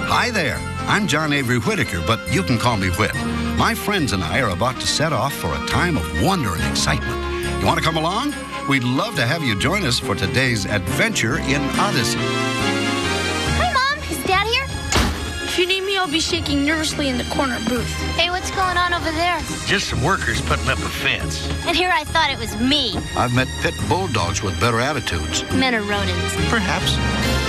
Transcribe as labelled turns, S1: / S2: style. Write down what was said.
S1: Hi there. I'm John Avery Whitaker, but you can call me Whit. My friends and I are about to set off for a time of wonder and excitement. You want to come along? We'd love to have you join us for today's adventure in Odyssey.
S2: Hi, Mom. Is Dad here?
S3: If you need me, I'll be shaking nervously in the corner booth.
S2: Hey, what's going on over there?
S4: Just some workers putting up a fence.
S2: And here I thought it was me.
S1: I've met pit bulldogs with better attitudes.
S2: Men are rodents.
S4: Perhaps.